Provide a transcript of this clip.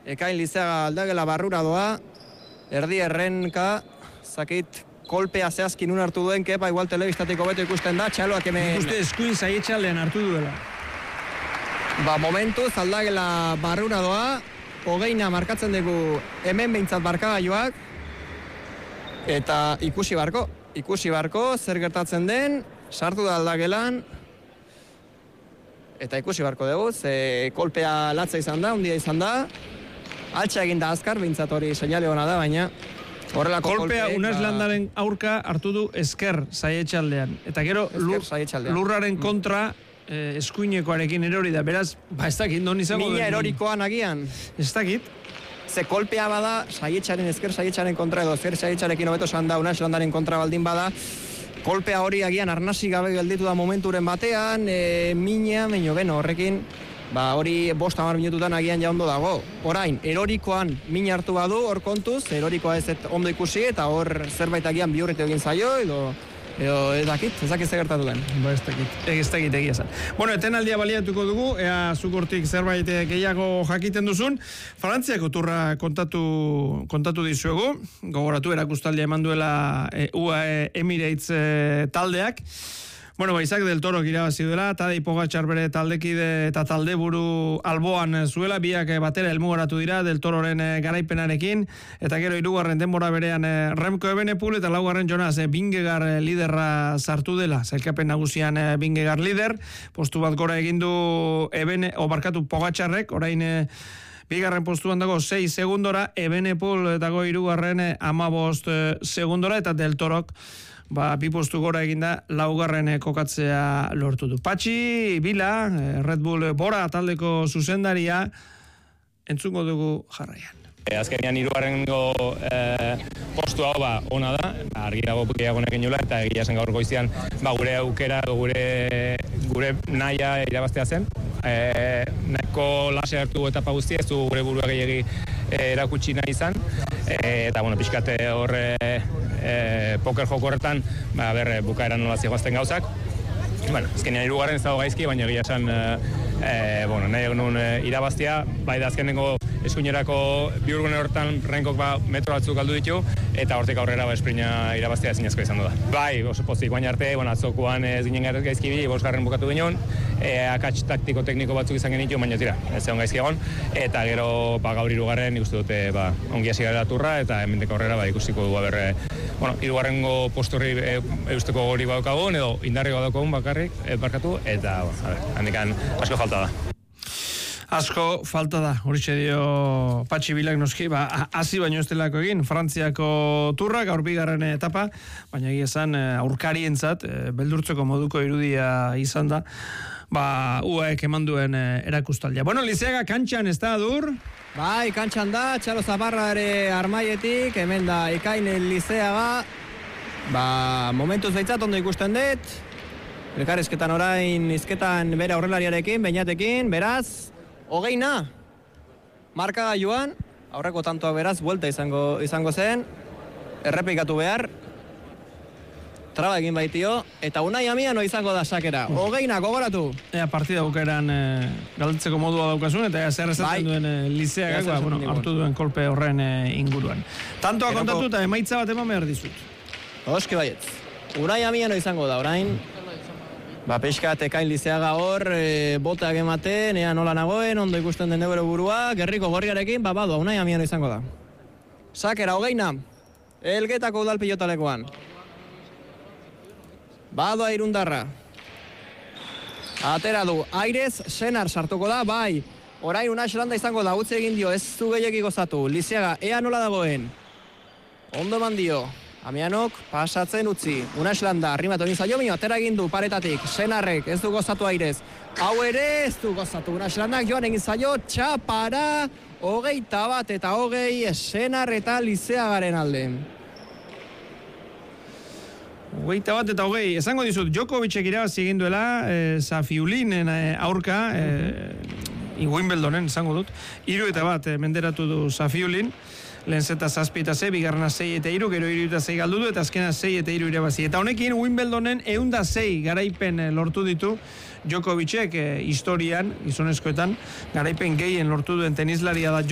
Ekain Lizeaga aldagela barrura doa, erdi errenka, zakit kolpea zehazkin un hartu duen, kepa igual telebistatiko beto ikusten da, txaloak hemen... Ikuste eskuin zaietxaldean hartu duela. Momentuz aldagela barrura doa, hogeina markatzen dugu hemen behintzat barkagailuak, eta ikusi barko, zer gertatzen den, sartu da aldagelan, eta ikusi barko dugu, ze kolpea latza izan da, hundia izan da, altxa egin da azkar, behintzat hori seinale hona da, baina horrelako kolpea Unaslandaren aurka hartu du esker zaietxaldean. Eta gero lurraren kontra eskuinekoarekin erori da. Beraz, ez dakit, non izango... Mina erorikoan agian. Ez dakit. Ze kolpea bada, esker zaietxaren kontra edo zer zaietxarekin hobeto esan da Unaslandaren kontra baldin bada, kolpea hori agian arnasi gabe gelditu da momenturen batean, mina, baino horrekin, hori 5-10 minututan agian jaundo dago. Orain, erorikoan min hartu badu, hor kontuz, erorikoa ez ondo ikusi, eta hor zerbait agian bihurritu egin zaio, edo ez dakit ze gertatu den. Ez dakit egia zen. Bueno, etenaldia baliatuko dugu, ea zukortik zerbait gehiago jakiten duzun. Frantziako turra kontatu dizuegu, gogoratu erakustaldia eman duela UAE Emirates taldeak. Bueno, Isaac del Toro irabazi duela, Tadej Pogačar bere taldekide eta taldeburu alboan zuela, biak batera helmugaratu dira del Tororen garaipenarekin, eta gero 3. denbora berean Remco Evenepoel eta 4. Jonas Vingegaard liderra sartu dela, sailkapen nagusian Vingegaard lider, postu bat gora egin du Pogačarrek, orain bigarren postuan dago 6 segundora, Evenepoel dago 3. 15 segundora, eta del Torok bi postu gora eginda 4. kokatzea lortu du. Patxi Bila, Red Bull Bora taldeko zuzendaria, entzungo dugu jarraian. Azkenean 3. postu hau ona da, argi dago gehiago nekin nula, eta egia zen gaur goizian gure aukera, gure nahia irabaztea zen. Nahiko lase hartu etapa guztia, ez du gure burua gehiagi erakutsi nahi izan, eta pixkate horre poker joko horretan, bukaeran nola zigoazten gauzak. Azkenean 3. ez dago gaizki, baina egia esan nahi egun irabaztea, bai da azkenengo eskuinerako bihurgune horretan Renkok metro batzuk galdu ditu, eta hortik aurrera esprina irabaztea ezinezko izan da. Bai, oso pozik, baina arte, atzokoan ez ginen gaizki bi, 5. bukatu ginen, akats taktiko tekniko batzuk izan genitu, baina tira, ez egon gaizki egon, eta gero gaur 3. nik uste dute ongi hasi gara turra, eta hemendik aurrera ikusiko dugu 3. posturri eusteko gori badaukagun, edo indarri badaukagun barkatu, eta handikan asko falta da. Asko falta da, horixe dio Patxi Bilak noski, hasi baino ez delako egin, Frantziako turra, gaur 2. etapa, baina egia esan aurkarientzat, beldurtzeko moduko irudia izan da, UAEk eman duen erakustaldia. Bueno, Lizeaga kantxan ez da, Dur? Bai, kantxan da, Txalo Zaparra ere armaietik, hemen da Ekain Lizeaga, momentuz behintzat ondo ikusten dut, elkarrizketan orain izketan bere aurrelariarekin, Beñatekin, beraz, 20 markagailuan, aurreko tantoa beraz, buelta izango zen, errepikatu behar, traba egin baitio, eta Unai Amiano izango da sakera. 20 gogoratu. Partida bukaeran galtzeko modua daukasun, eta zer esaten duen Lizeagak, hartu duen kolpe horren inguruan. Tantoa kontatu eta emaitza bat eman behar dizut. Oski baietz. Unai Amiano izango da, orain. Pixkat Ekain Lizeaga hor, boteak ematen, ea nola nagoen, ondo ikusten den nebero burua, gerriko gorriarekin, badua, Unai Amiano izango da. Sakera, 20, Elgetako udal pilotalekoan. Badoa Irundarra. Atera du, Airez, Senar sartuko da, bai. Orain Unaslanda izango da, utzi egin dio, ez zu gehiagik gozatu. Lizeaga, ea nola dagoen. Ondo eman dio. Amianok pasatzen utzi. Unaslanda, arrimatu egin zaio, atera egin du paretatik. Senarrek, ez du gozatu Airez. Hau ere ez du gozatu. Unaslandak joan egin zaio, txapara, 21 eta 20, Senar eta Lizeagaren alde. 21 eta 20, esango dizut, Djokovicek irabazi egin duela, Safiulinen aurka, Wimbledonen, esango dut, 3-1 menderatu du Safiulin, lehen zeta 7-6, bigarrena 6-3, gero 3-6 galdu du, eta azkena 6-3 irabazi. Eta honekin Wimbledonen 106 garaipen lortu ditu Djokovicek historian, gizonezkoetan, garaipen gehien lortu duen tenislaria da